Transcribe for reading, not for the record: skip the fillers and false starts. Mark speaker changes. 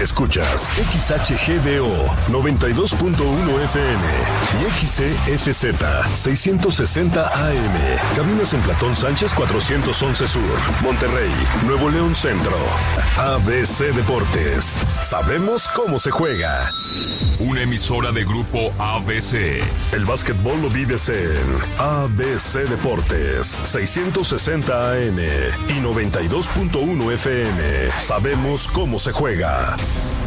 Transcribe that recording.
Speaker 1: Escuchas XHGDO 92.1 FM y XCFZ 660 AM. Cabinas en Platón Sánchez 411 Sur, Monterrey, Nuevo León Centro. ABC Deportes. Sabemos cómo se juega.
Speaker 2: Una emisora de Grupo ABC.
Speaker 1: El básquetbol lo vives en ABC Deportes 660 AM y 92.1 FM. Sabemos cómo se juega.